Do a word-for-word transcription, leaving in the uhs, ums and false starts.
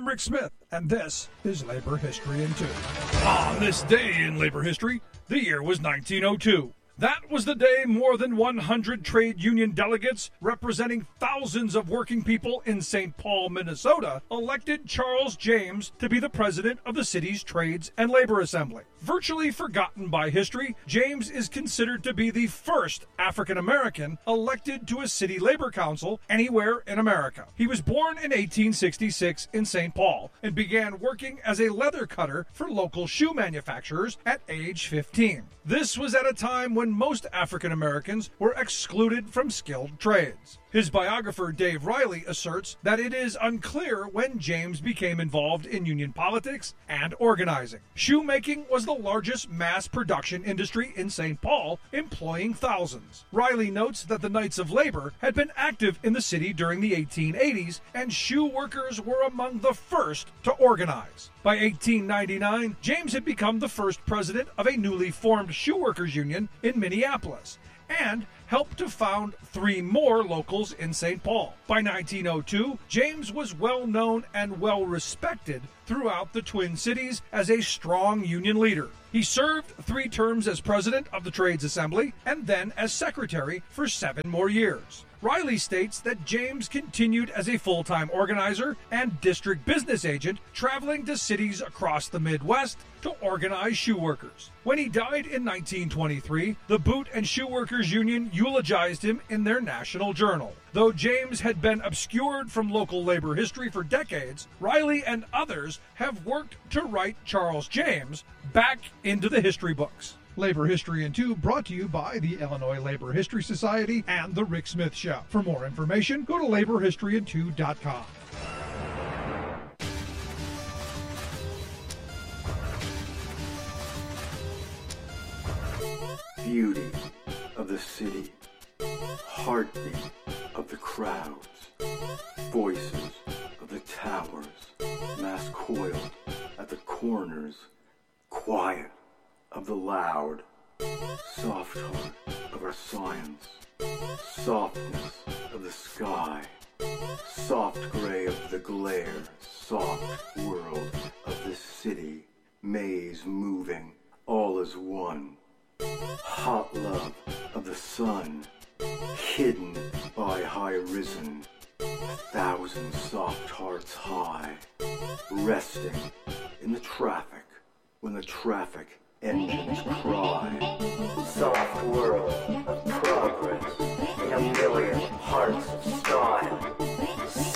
I'm Rick Smith, and this is Labor History in Two. On this day in labor history, the year was nineteen oh two. That was the day more than one hundred trade union delegates representing thousands of working people in Saint Paul, Minnesota, elected Charles James to be the president of the city's Trades and Labor Assembly. Virtually forgotten by history, James is considered to be the first African American elected to a city labor council anywhere in America. He was born in eighteen sixty-six in Saint Paul and began working as a leather cutter for local shoe manufacturers at age fifteen. This was at a time when most African Americans were excluded from skilled trades. His biographer Dave Riley asserts that it is unclear when James became involved in union politics and organizing. Shoemaking was the largest mass production industry in Saint Paul, employing thousands. Riley notes that the Knights of Labor had been active in the city during the eighteen eighties, and shoe workers were among the first to organize. By eighteen ninety-nine, James had become the first president of a newly formed shoe workers union in Minneapolis, and helped to found three more locals in Saint Paul. By nineteen oh two, James was well known and well respected throughout the Twin Cities as a strong union leader. He served three terms as president of the Trades Assembly and then as secretary for seven more years. Riley states that James continued as a full-time organizer and district business agent, traveling to cities across the Midwest to organize shoe workers. When he died in nineteen twenty-three, the Boot and Shoe Workers Union eulogized him in their national journal. Though James had been obscured from local labor history for decades, Riley and others have worked to write Charles James back into the history books. Labor History in Two brought to you by the Illinois Labor History Society and The Rick Smith Show. For more information, go to labor history in two dot com. Beauty of the city, heartbeat of the crowds, voices of the towers, mass coiled at the corners, quiet of the loud, soft heart of our science, softness of the sky, soft gray of the glare, soft world of the city, maze moving, all as one, hot love of the sun, hidden by high risen, a thousand soft hearts high, resting in the traffic when the traffic engines cry. Soft world of progress in a million hearts of style.